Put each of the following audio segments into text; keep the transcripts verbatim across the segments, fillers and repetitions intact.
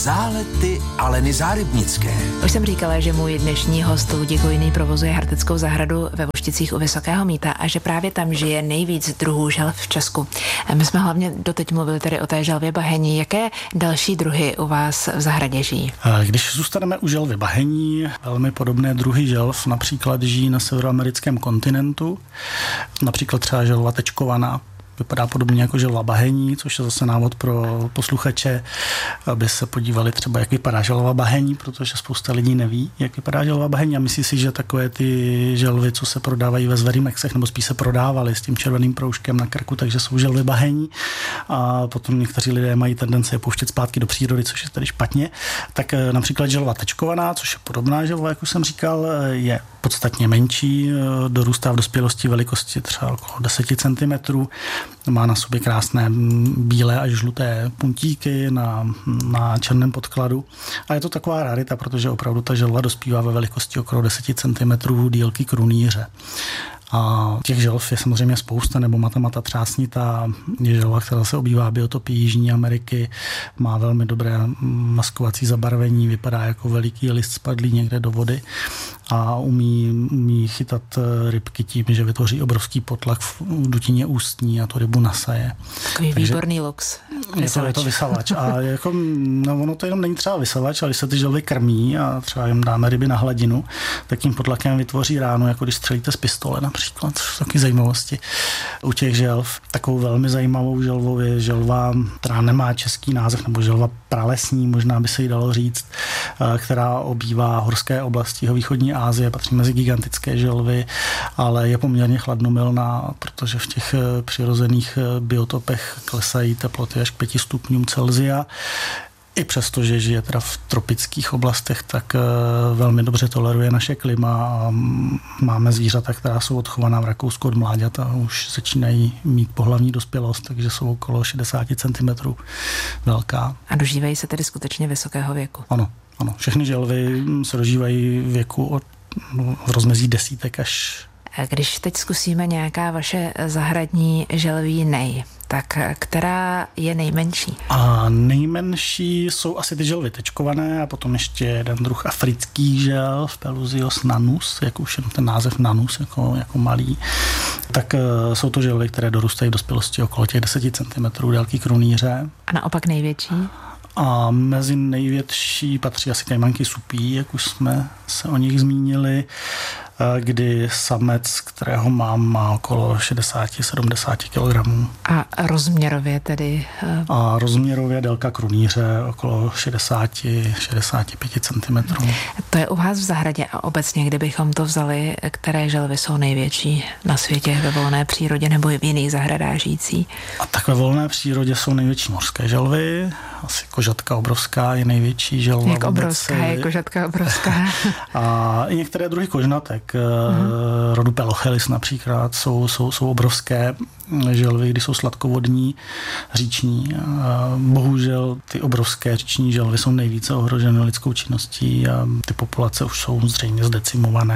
Zálety Aleny Zárybnické. Už jsem říkala, že můj dnešní host Luděk Hojný provozuje Hrdeckou zahradu ve Vošticích u Vysokého Mýta a že právě tam žije nejvíc druhů želv v Česku. My jsme hlavně doteď mluvili tady o té želvě bahení. Jaké další druhy u vás v zahradě žijí? Když zůstaneme u želvy bahení, velmi podobné druhy želv například žijí na severoamerickém kontinentu, například třeba želva tečkovaná. Vypadá podobně jako želva bahení, což je zase návod pro posluchače, aby se podívali třeba, jak vypadá želva bahení, protože spousta lidí neví, jak vypadá želva bahení a myslí si, že takové ty želvy, co se prodávají ve Zverimexech, nebo spíš se prodávaly s tím červeným proužkem na krku, takže jsou želvy bahení a potom někteří lidé mají tendenci je pouštět zpátky do přírody, což je tady špatně. Tak například želva tečkovaná, což je podobná želva, jak už jsem říkal, je podstatně menší, dorůstá v dospělosti velikosti třeba okolo deset centimetrů, má na sobě krásné bílé až žluté puntíky na, na černém podkladu a je to taková rarita, protože opravdu ta želva dospívá ve velikosti okolo deset centimetrů délky krunýře. A těch želv je samozřejmě spousta, nebo matamata třásnitá je želva, která se obývá v biotopii Jižní Ameriky, má velmi dobré maskovací zabarvení, vypadá jako veliký list spadlý někde do vody a umí, umí chytat rybky tím, že vytvoří obrovský potlak v dutině ústní a tu rybu nasaje. Takový Takže výborný lux. Je to, je to vysavač. A jako, no ono to jenom není třeba vysavač, ale když se ty želvy krmí a třeba jim dáme ryby na hladinu, tak tím potlakem vytvoří ránu, jako když střelíte z pistole například. Taky zajímavosti u těch želv. Takovou velmi zajímavou želvou je želva, která nemá český název, nebo želva pralesní, možná by se jí dalo říct, která obývá horské oblasti východní Asie, patří mezi gigantické želvy, ale je poměrně chladnomilná, protože v těch přirozených biotopech klesají teploty až k pěti stupňům Celsia. I přesto, že žije teda v tropických oblastech, tak velmi dobře toleruje naše klima a máme zvířata, která jsou odchovaná v Rakousku od mláďat a už začínají mít pohlavní dospělost, takže jsou okolo šedesát centimetrů velká. A dožívají se tedy skutečně vysokého věku? Ano, ano. Všechny želvy se dožívají věku od no, v rozmezí desítek až... Když teď zkusíme nějaká vaše zahradní želví nej, tak která je nejmenší? A nejmenší jsou asi ty želvy tečkované a potom ještě jeden druh afrických želv, Pelusios nanus, jak už je ten název nanus, jako, jako malý. Tak uh, jsou to želvy, které dorůstají v dospělosti okolo těch deseti centimetrů délky krunýře. A naopak největší? A mezi největší patří asi kajmanky supí, jak už jsme se o nich zmínili, kdy samec, kterého mám, má okolo šedesát až sedmdesát kilogramů. A rozměrově tedy? A rozměrově délka krunýře okolo šedesát až šedesát pět centimetrů. To je u vás v zahradě a obecně, kdybychom to vzali, které želvy jsou největší na světě ve volné přírodě nebo i v jiných zahradách žijící? A tak ve volné přírodě jsou největší mořské želvy, asi kožatka obrovská je největší želva. Jak obrovská je kožatka obrovská? A i některé druhy kožnatek, mm-hmm. rodu Pelochelis například, jsou, jsou, jsou obrovské želvy, kdy jsou sladkovodní, říční. Bohužel ty obrovské říční želvy jsou nejvíce ohroženy lidskou činností a ty populace už jsou zřejmě zdecimované.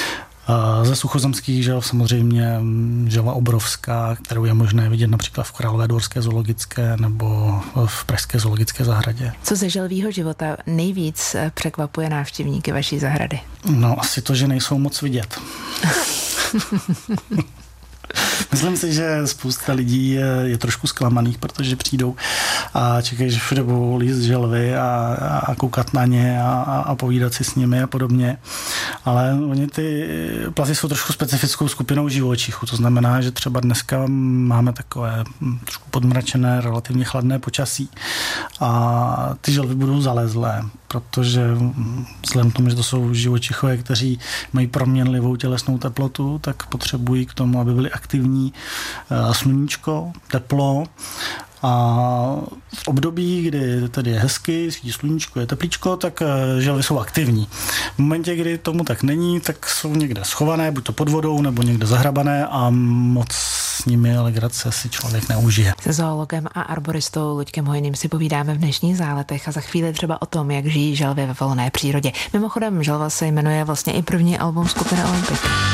Ze suchozemských želv samozřejmě želva obrovská, kterou je možné vidět například v Královédvorské zoologické nebo v pražské zoologické zahradě. Co ze želvího života nejvíc překvapuje návštěvníky vaší zahrady? No asi to, že nejsou moc vidět. Myslím si, že spousta lidí je, je trošku zklamaných, protože přijdou a čekají, že všude budou líst želvy a, a koukat na ně a, a povídat si s nimi a podobně. Ale oni ty plavci jsou trošku specifickou skupinou živočichů. To znamená, že třeba dneska máme takové trošku podmračené, relativně chladné počasí a ty želvy budou zalezlé, protože vzhledem k tomu, že to jsou živočichové, kteří mají proměnlivou tělesnou teplotu, tak potřebují k tomu, aby byli aktivní, sluníčko, teplo. A v období, kdy tady je hezky, svítí sluníčko, je teplíčko, tak želvy jsou aktivní. V momentě, kdy tomu tak není, tak jsou někde schované, buď to pod vodou, nebo někde zahrabané a moc s nimi legrace si člověk neužije. Se zoologem a arboristou Luďkem Hojným si povídáme v dnešních záletech a za chvíli třeba o tom, jak žijí želvy ve volné přírodě. Mimochodem, želva se jmenuje vlastně i první album skupiny Olympik.